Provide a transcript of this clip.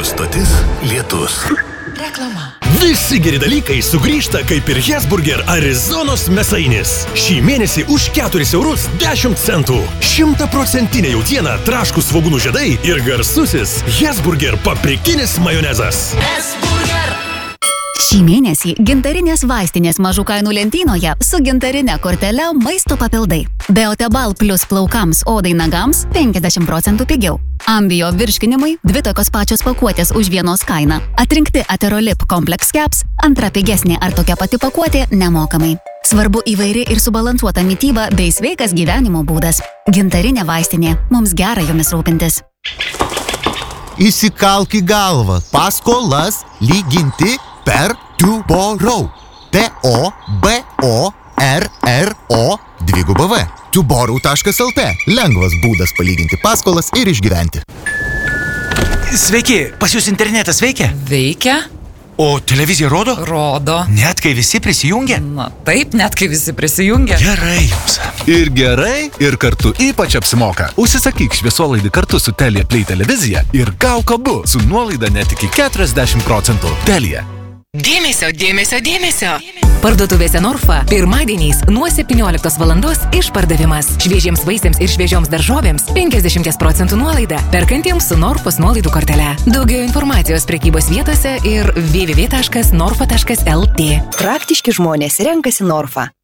stotis Lietus. Reklama. Visi geri dalykai sugrįžta kaip ir Hesburger Arizonos mėsainis. Šį mėnesį už 4 eurus 10 centų. 100% jautiena, traškūs svogūnų žiedai ir garsusis Hesburger paprikinis majonezas. Hesburger. Šį mėnesį gintarinės vaistinės mažų kainų lentynoje su gintarine kortele maisto papildai. Beotebal plus plaukams, odai, nagams 50% pigiau. Ambio virškinimui 2 tokios pačios pakuotės už vienos kainą. Atrinkti Aterolip Complex Caps, antra pigesnė ar tokia pati pakuotė nemokamai. Svarbu įvairi ir subalansuota mityba bei sveikas gyvenimo būdas. Gintarinė vaistinė. Mums gera jomis rūpintis. Įsikalk į galvą. Paskolas lyginti per Tuborau. T-O-B-O-R-R-O-2V. Tuborau.lt. Lengvas būdas palyginti paskolas ir išgyventi. Sveiki, pas jūs internetas veikia? Veikia? O televizija rodo? Rodo. Net kai visi prisijungia? Na taip, net kai visi prisijungia. Gerai jums. Ir gerai, ir kartu ypač apsimoka. Užsisakyk šviesolaidį kartu su Telia Play televizija ir gauk abu su nuolaida net iki 40%. Telia. Dėmesio, dėmesio, dėmesio. Parduotuvėse Norfa pirmadieniais nuo 17 valandos išpardavimas. Šviežiems vaisiams ir šviežioms daržovėms 50% nuolaida. Perkantiems su Norfos nuolaidų kortele. Daugiau informacijos prekybos vietose ir www.norfa.lt. Praktiški žmonės renkasi Norfa.